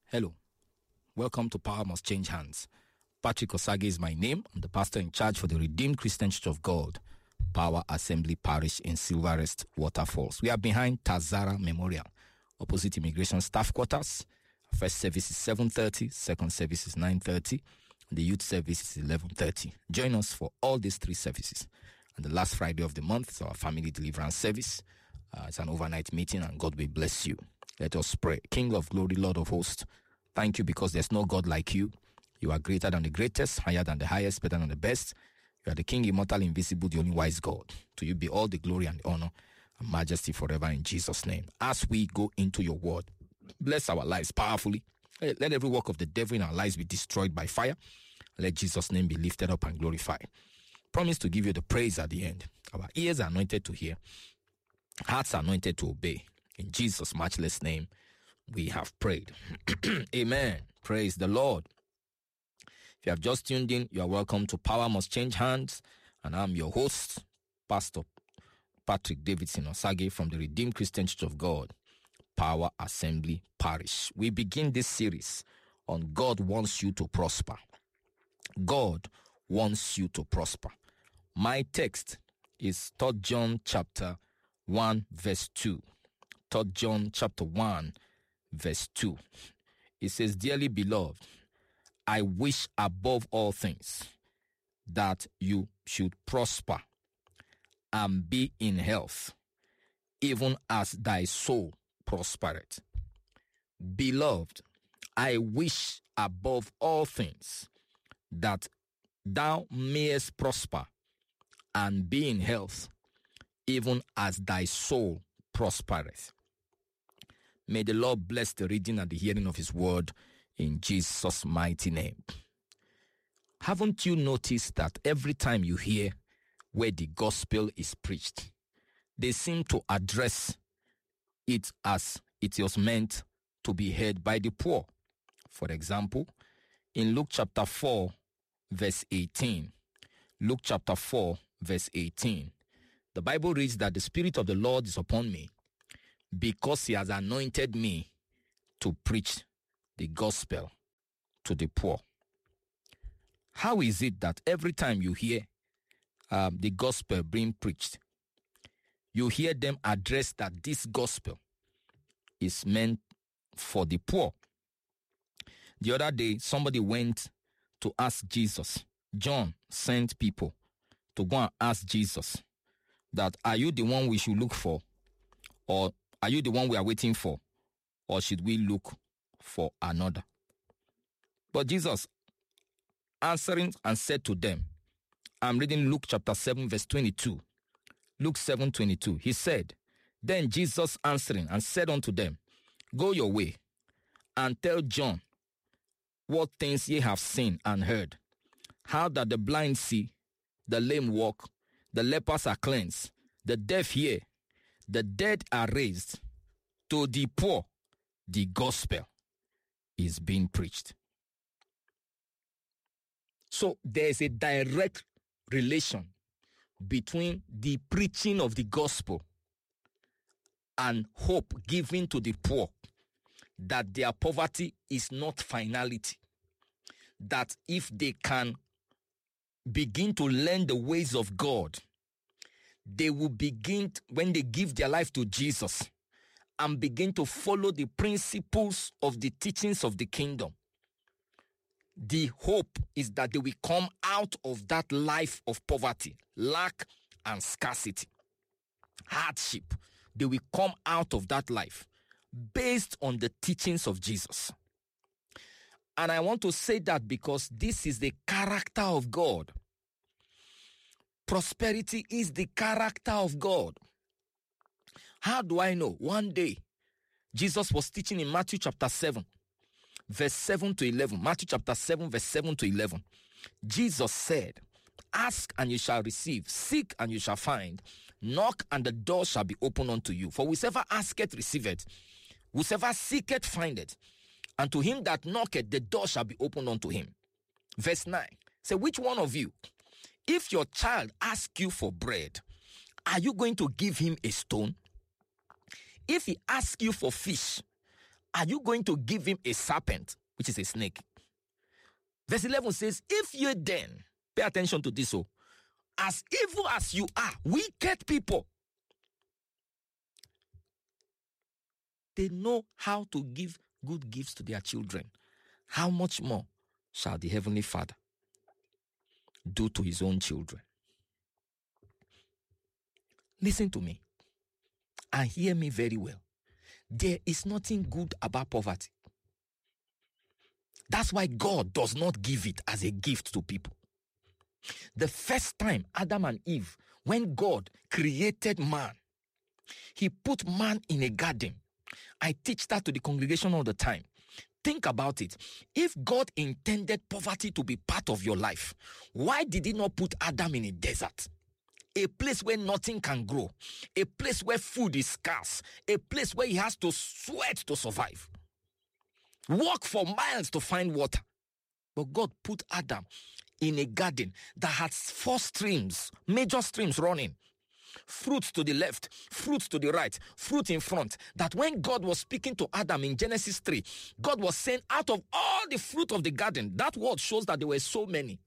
Hello, welcome to Power Must Change Hands. Patrick Osage is my name. I'm the pastor in charge for the Redeemed Christian Church of God, Power Assembly Parish in Silverest Waterfalls. We are behind Tazara Memorial, opposite Immigration Staff Quarters. First service is 7:30, second service is 9:30, and the youth service is 11:30. Join us for all these three services. And the last Friday of the month is our family deliverance service. It's an overnight meeting, and God will bless you. Let us pray. King of glory, Lord of hosts, thank you because there's no God like you. You are greater than the greatest, higher than the highest, better than the best. You are the King, immortal, invisible, the only wise God. To you be all the glory and the honor and majesty forever in Jesus' name. As we go into your word, bless our lives powerfully. Let every work of the devil in our lives be destroyed by fire. Let Jesus' name be lifted up and glorified. Promise to give you the praise at the end. Our ears are anointed to hear. Hearts are anointed to obey. In Jesus' matchless name, we have prayed. Amen. Praise the Lord. If you have just tuned in, you are welcome to Power Must Change Hands. And I'm your host, Pastor Patrick Davidson Osage from the Redeemed Christian Church of God, Power Assembly Parish. We begin this series on God wants you to prosper. God wants you to prosper. My text is 3 John chapter 1 verse 2. 3 John chapter 1 verse 2. It says, "Dearly beloved, I wish above all things that you should prosper and be in health, even as thy soul prospereth." Beloved, I wish above all things that thou mayest prosper and be in health, even as thy soul prospereth. May the Lord bless the reading and the hearing of his word in Jesus' mighty name. Haven't you noticed that every time you hear where the gospel is preached, they seem to address it as it was meant to be heard by the poor? For example, in Luke chapter 4, verse 18, Luke chapter 4, verse 18, the Bible reads that the Spirit of the Lord is upon me, because he has anointed me to preach the gospel to the poor. How is it that every time you hear the gospel being preached, you hear them address that this gospel is meant for the poor? The other day, somebody went to ask Jesus. John sent people to go and ask Jesus that, are you the one we should look for? Or are you the one we are waiting for? Or should we look for another? But Jesus answering and said to them, I'm reading Luke chapter 7 verse 22. Luke 7:22. He said, then Jesus answering and said unto them, go your way and tell John what things ye have seen and heard, how that the blind see, the lame walk, the lepers are cleansed, the deaf hear, the dead are raised, to the poor the gospel is being preached. So there's a direct relation between the preaching of the gospel and hope given to the poor, that their poverty is not finality, that if they can begin to learn the ways of God, they will begin, when they give their life to Jesus and begin to follow the principles of the teachings of the kingdom, the hope is that they will come out of that life of poverty, lack and scarcity, hardship. They will come out of that life based on the teachings of Jesus. And I want to say that because this is the character of God. Prosperity is the character of God. How do I know? One day, Jesus was teaching in Matthew chapter 7, verse 7 to 11. Matthew chapter 7, verse 7 to 11. Jesus said, ask and you shall receive, seek and you shall find, knock and the door shall be opened unto you. For whosoever asketh, receiveth, whosoever seeketh, findeth, and to him that knocketh, the door shall be opened unto him. Verse 9. Say, which one of you, if your child asks you for bread, are you going to give him a stone? If he asks you for fish, Are you going to give him a serpent, which is a snake? Verse 11 says, if ye then, pay attention to this, as evil as you are, wicked people, they know how to give good gifts to their children. How much more shall the Heavenly Father do to his own children? Listen to me and hear me very well. There is nothing good about poverty. That's why God does not give it as a gift to people. The first time Adam and Eve, when God created man, he put man in a garden. I teach that to the congregation all the time. Think about it. If God intended poverty to be part of your life, why did he not put Adam in a desert? A place where nothing can grow, a place where food is scarce, a place where he has to sweat to survive, walk for miles to find water. But God put Adam in a garden that has 4 streams, major streams running. Fruits to the left, fruits to the right, fruit in front. That when God was speaking to Adam in Genesis 3, God was saying, out of all the fruit of the garden, that word shows that there were so many.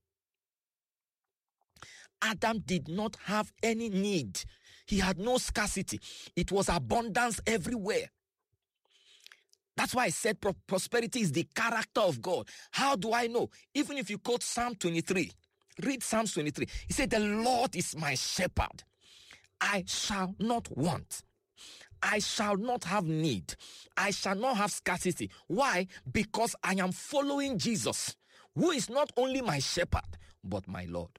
Adam did not have any need. He had no scarcity. It was abundance everywhere. That's why I said prosperity is the character of God. How do I know? Even if you quote Psalm 23, read Psalm 23. He said, the Lord is my shepherd. I shall not want. I shall not have need. I shall not have scarcity. Why? Because I am following Jesus, who is not only my shepherd, but my Lord.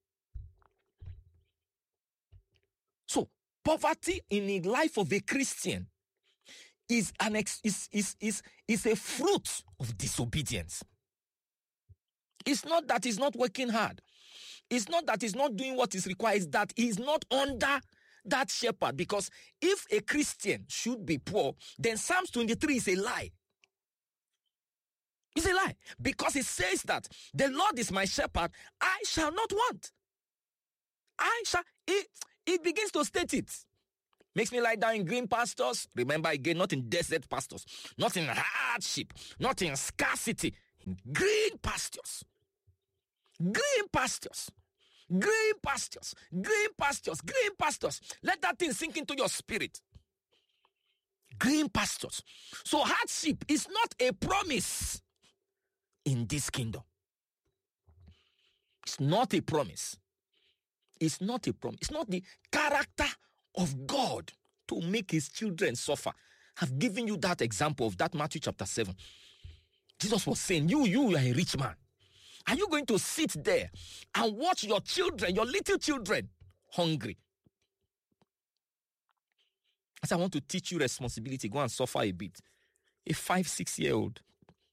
So, poverty in the life of a Christian is a fruit of disobedience. It's not that he's not working hard. It's not that he's not doing what is required. It's that he's not under that shepherd. Because if a Christian should be poor, then Psalms 23 is a lie. It's a lie. Because it says that the Lord is my shepherd, I shall not want. It begins to state it. Makes me lie down in green pastures. Remember again, not in desert pastures, not in hardship, not in scarcity. In green pastures. Green pastures. Green pastures. Green pastures. Green pastures. Let that thing sink into your spirit. Green pastures. So hardship is not a promise in this kingdom. It's not a promise. It's not a promise. It's not the character of God to make his children suffer. I've given you that example of that Matthew chapter 7. Jesus was saying, you are a rich man. Are you going to sit there and watch your children, your little children, hungry? As I want to teach you responsibility, go and suffer a bit. A 5-6-year-old.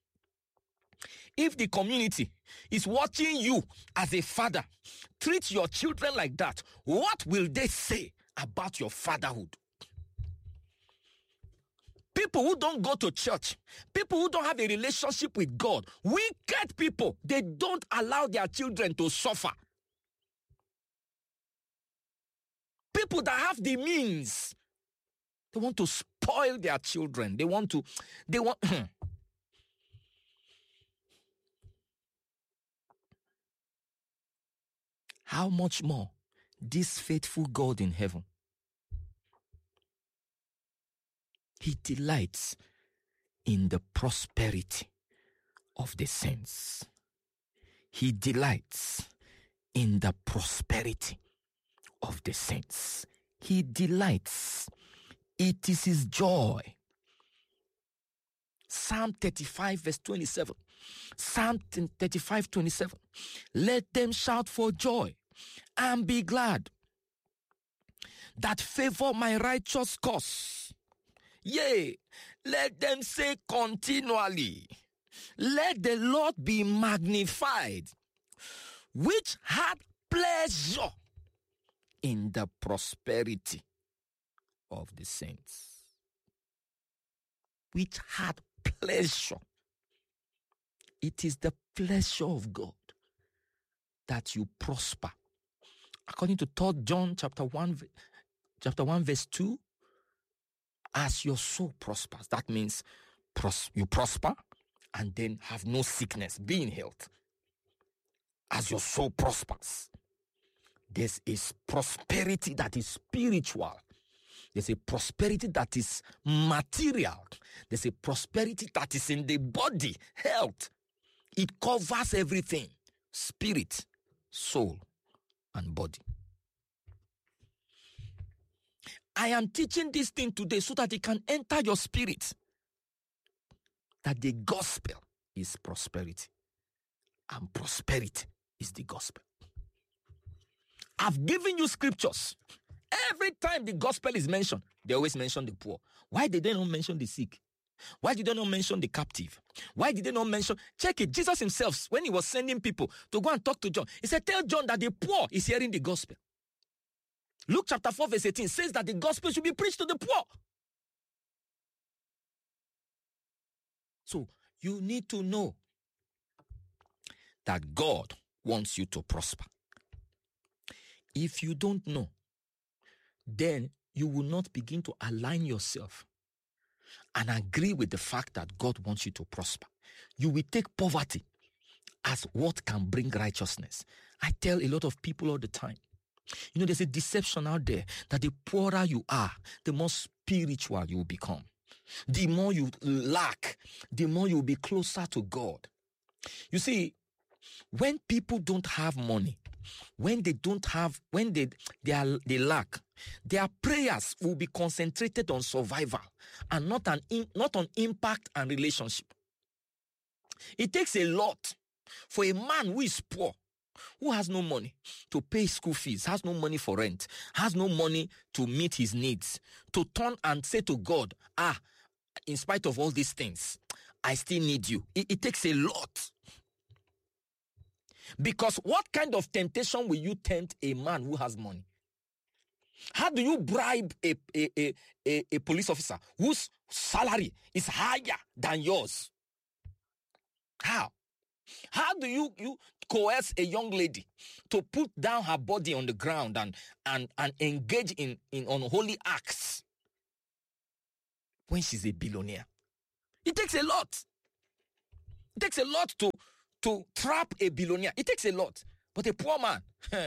If the community is watching you as a father, treat your children like that, what will they say about your fatherhood? People who don't go to church, people who don't have a relationship with God, wicked people, they don't allow their children to suffer. People that have the means, they want to spoil their children. They want How much more this faithful God in heaven? He delights in the prosperity of the saints. He delights in the prosperity of the saints. He delights. It is his joy. Psalm 35 verse 27. Psalm 35, 27. Let them shout for joy and be glad that favor my righteous cause. Yea, let them say continually, let the Lord be magnified, which had pleasure in the prosperity of the saints. Which had pleasure. It is the pleasure of God that you prosper. According to 3 John chapter 1 verse 2, as your soul prospers. That means prosper and then have no sickness, be in health. As your soul prospers, there's a prosperity that is spiritual. There's a prosperity that is material. There's a prosperity that is in the body, health. It covers everything: spirit, soul, and body. I am teaching this thing today so that it can enter your spirit, that the gospel is prosperity, and prosperity is the gospel. I've given you scriptures. Every time the gospel is mentioned, they always mention the poor. Why did they not mention the sick? Why did they not mention the captive? Why did they not mention? Check it. Jesus himself, when he was sending people to go and talk to John, he said, tell John that the poor is hearing the gospel. Luke chapter 4 verse 18 says that the gospel should be preached to the poor. So you need to know that God wants you to prosper. If you don't know, then you will not begin to align yourself and agree with the fact that God wants you to prosper. You will take poverty as what can bring righteousness. I tell a lot of people all the time, there's a deception out there that the poorer you are, the more spiritual you will become. The more you lack, the more you will be closer to God. You see, when people don't have money, when they lack, their prayers will be concentrated on survival and not on impact and relationship. It takes a lot for a man who is poor, who has no money to pay school fees, has no money for rent, has no money to meet his needs, to turn and say to God, in spite of all these things, I still need you. It takes a lot. Because what kind of temptation will you tempt a man who has money? How do you bribe a police officer whose salary is higher than yours? How? How do you coerce a young lady to put down her body on the ground and engage in unholy acts when she's a billionaire? It takes a lot. It takes a lot to trap a billionaire. It takes a lot. But a poor man,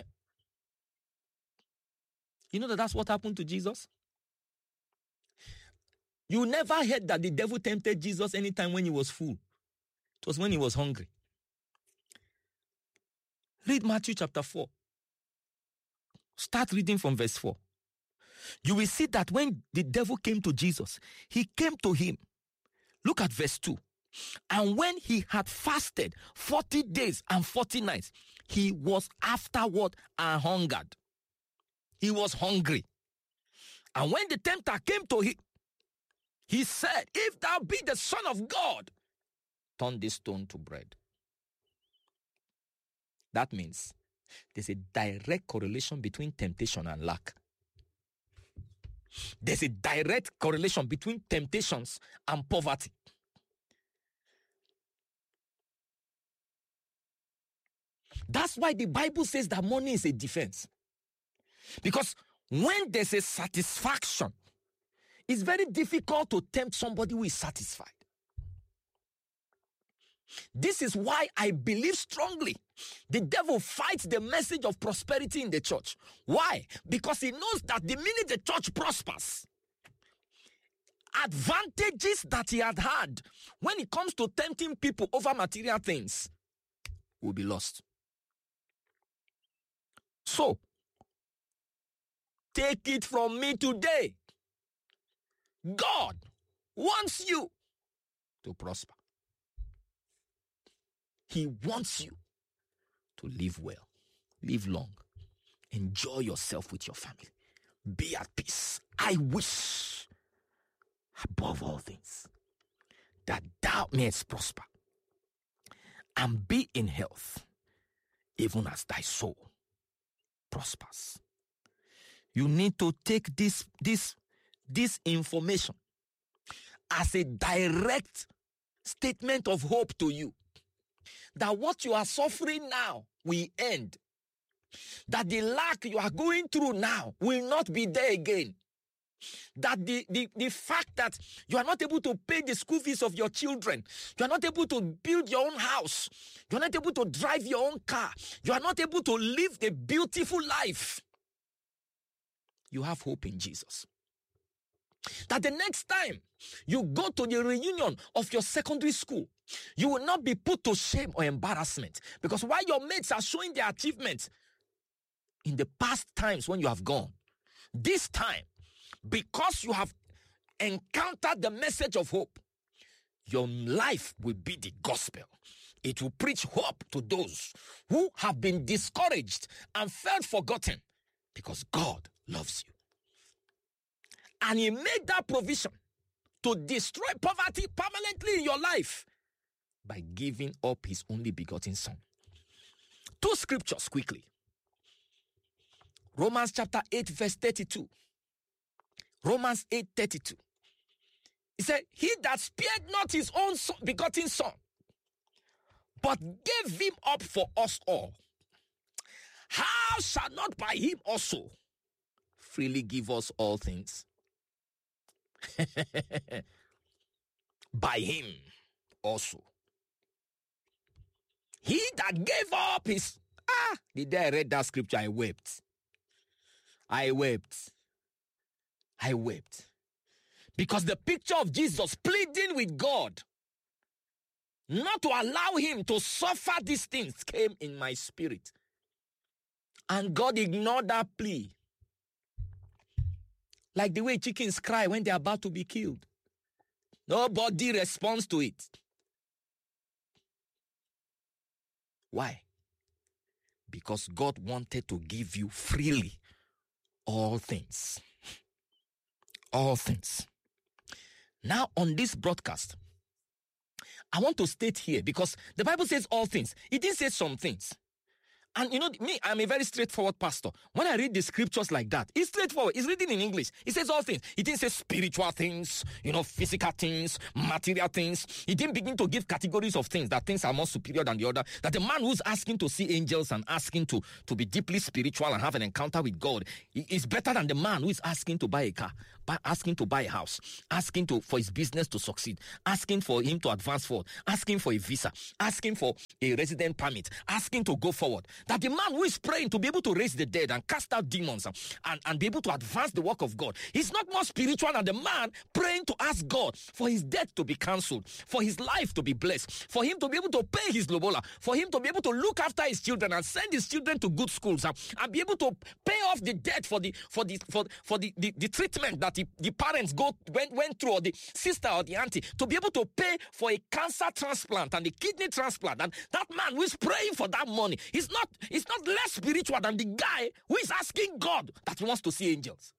you know that's what happened to Jesus? You never heard that the devil tempted Jesus anytime when he was full. It was when he was hungry. Read Matthew chapter 4. Start reading from verse 4. You will see that when the devil came to Jesus, he came to him. Look at verse 2. And when he had fasted 40 days and 40 nights, he was afterward and hungered. He was hungry. And when the tempter came to him, he said, if thou be the Son of God, turn this stone to bread. That means there's a direct correlation between temptation and lack. There's a direct correlation between temptations and poverty. That's why the Bible says that money is a defense. Because when there's a satisfaction, it's very difficult to tempt somebody who is satisfied. This is why I believe strongly the devil fights the message of prosperity in the church. Why? Because he knows that the minute the church prospers, advantages that he had when it comes to tempting people over material things will be lost. So, take it from me today. God wants you to prosper. He wants you to live well, live long, enjoy yourself with your family, be at peace. I wish, above all things, that thou mayest prosper and be in health, even as thy soul prospers. You need to take this information as a direct statement of hope to you. That what you are suffering now will end. That the lack you are going through now will not be there again. That the fact that you are not able to pay the school fees of your children, you are not able to build your own house, you are not able to drive your own car, you are not able to live a beautiful life, you have hope in Jesus. That the next time you go to the reunion of your secondary school, you will not be put to shame or embarrassment. Because while your mates are showing their achievements in the past times when you have gone, this time, because you have encountered the message of hope, your life will be the gospel. It will preach hope to those who have been discouraged and felt forgotten, because God loves you. And he made that provision to destroy poverty permanently in your life by giving up his only begotten son. 2 scriptures quickly. Romans chapter 8 verse 32. Romans 8:32. He said, he that spared not his own begotten son, but gave him up for us all, how shall not by him also freely give us all things? By him also. He that gave up his... the day I read that scripture, I wept. Because the picture of Jesus pleading with God not to allow him to suffer these things came in my spirit. And God ignored that plea. Like the way chickens cry when they're about to be killed. Nobody responds to it. Why? Because God wanted to give you freely all things. All things. Now on this broadcast, I want to state here, because the Bible says all things. It didn't say some things. And you know, me, I'm a very straightforward pastor. When I read the scriptures like that, it's straightforward. It's written in English. It says all things. It didn't say spiritual things, physical things, material things. It didn't begin to give categories of things, that things are more superior than the other. That the man who's asking to see angels and asking to be deeply spiritual and have an encounter with God is better than the man who is asking to buy a car, asking to buy a house, asking for his business to succeed, asking for him to advance forward, asking for a visa, asking for a resident permit, asking to go forward. That the man who is praying to be able to raise the dead and cast out demons and be able to advance the work of God, he's not more spiritual than the man praying to ask God for his death to be cancelled, for his life to be blessed, for him to be able to pay his lobola, for him to be able to look after his children and send his children to good schools and be able to pay off the debt for the treatment that the parents went through, or the sister or the auntie, to be able to pay for a cancer transplant and the kidney transplant. And that man who is praying for that money, he's not less spiritual than the guy who is asking God that he wants to see angels.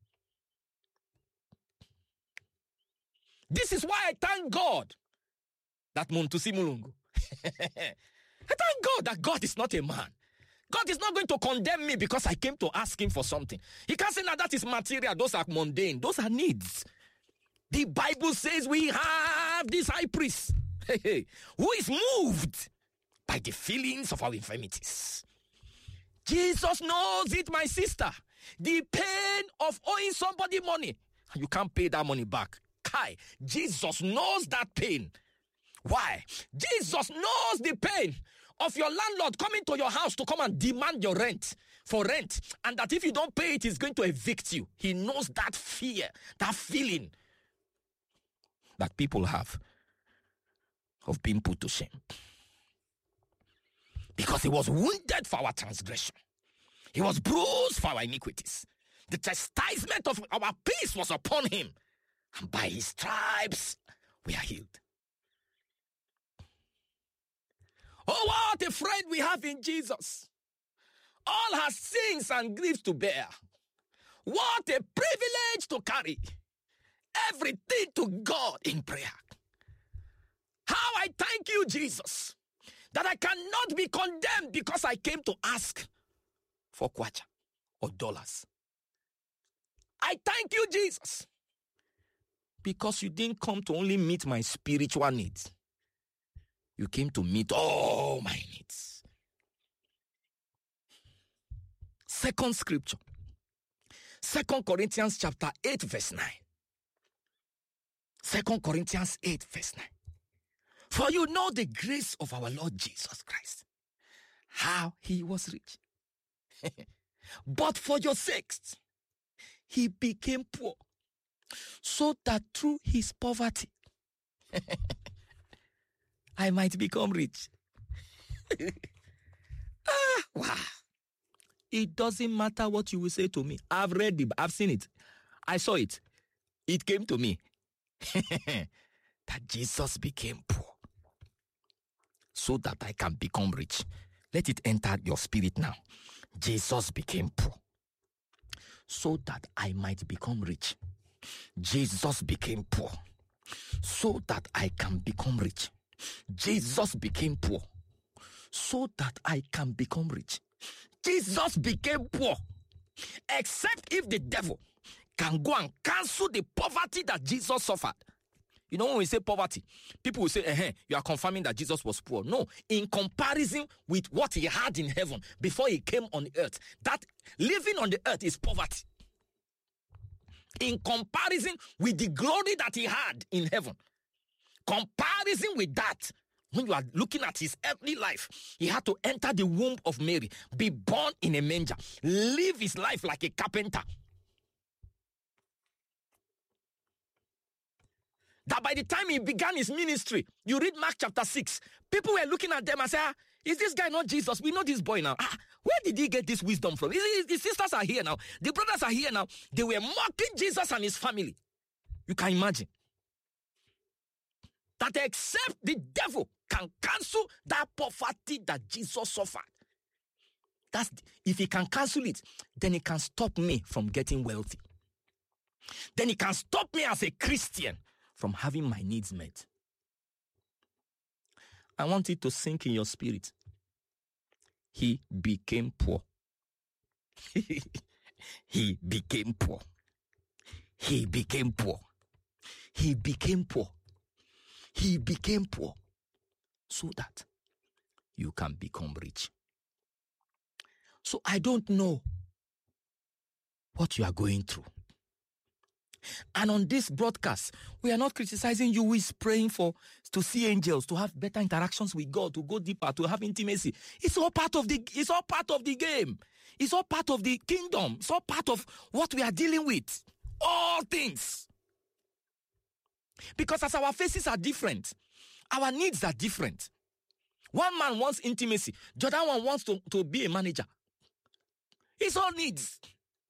This is why I thank God that Muntusi Mulungu. I thank God that God is not a man. God is not going to condemn me because I came to ask him for something. He can't say, now that is material, those are mundane, those are needs. The Bible says we have this high priest who is moved by the feelings of our infirmities. Jesus knows it, my sister. The pain of owing somebody money and you can't pay that money back. Jesus knows that pain. Why? Jesus knows the pain of your landlord coming to your house to come and demand your rent, and that if you don't pay it, he's going to evict you. He knows that fear, that feeling that people have of being put to shame. Because he was wounded for our transgression. He was bruised for our iniquities. The chastisement of our peace was upon him. And by his stripes, we are healed. Oh, what a friend we have in Jesus. All our sins and griefs to bear. What a privilege to carry everything to God in prayer. How I thank you, Jesus, that I cannot be condemned because I came to ask for kwacha or dollars. I thank you, Jesus, because you didn't come to only meet my spiritual needs. You came to meet all my needs. Second scripture. 2 Corinthians chapter 8 verse 9. 2 Corinthians 8 verse 9. For you know the grace of our Lord Jesus Christ, how he was rich. But for your sakes, he became poor, so that through his poverty, I might become rich. Wow. It doesn't matter what you will say to me. I've read it. I've seen it. I saw it. It came to me that Jesus became poor so that I can become rich. Let it enter your spirit now. Jesus became poor so that I might become rich. Jesus became poor so that I can become rich. Jesus became poor so that I can become rich. Jesus became poor, except if the devil can go and cancel the poverty that Jesus suffered. You know, when we say poverty, people will say, you are confirming that Jesus was poor. No, in comparison with what he had in heaven before he came on earth, that living on the earth is poverty. In comparison with the glory that he had in heaven, comparison with that, when you are looking at his earthly life, he had to enter the womb of Mary, be born in a manger, live his life like a carpenter. That by the time he began his ministry, you read Mark chapter 6, people were looking at them and saying, is this guy not Jesus? We know this boy now. Where did he get this wisdom from? His sisters are here now. The brothers are here now. They were mocking Jesus and his family. You can imagine. That except the devil can cancel that poverty that Jesus suffered. If he can cancel it, then he can stop me from getting wealthy. Then he can stop me as a Christian from having my needs met. I want it to sink in your spirit. He became poor. He became poor. He became poor. He became poor. He became poor so that you can become rich. So I don't know what you are going through. And on this broadcast, we are not criticizing you who is praying to see angels, to have better interactions with God, to go deeper, to have intimacy. It's all part of the game. It's all part of the kingdom. It's all part of what we are dealing with. All things. Because as our faces are different, our needs are different. One man wants intimacy. The other one wants to be a manager. It's all needs.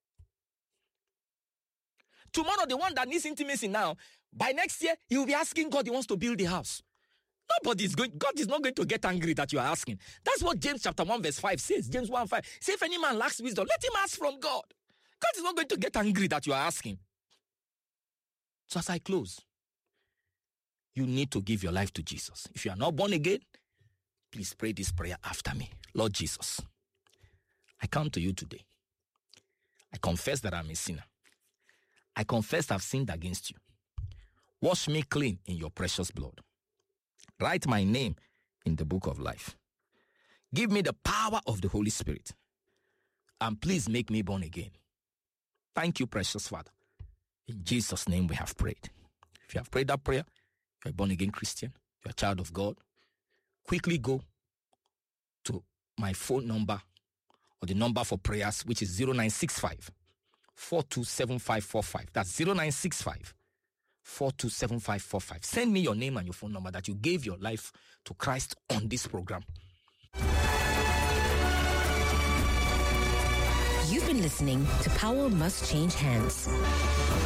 Tomorrow, the one that needs intimacy now, by next year, he will be asking God, he wants to build the house. God is not going to get angry that you are asking. That's what James chapter 1 verse 5 says. James 1:5. Say, if any man lacks wisdom, let him ask from God. God is not going to get angry that you are asking. So as I close, you need to give your life to Jesus. If you are not born again, please pray this prayer after me. Lord Jesus, I come to you today. I confess that I'm a sinner. I confess I've sinned against you. Wash me clean in your precious blood. Write my name in the book of life. Give me the power of the Holy Spirit. And please make me born again. Thank you, precious Father. In Jesus' name we have prayed. If you have prayed that prayer, you're a born again Christian, you're a child of God, quickly go to my phone number or the number for prayers, which is 0965 427545. That's 0965 427545. Send me your name and your phone number that you gave your life to Christ on this program. You've been listening to Power Must Change Hands.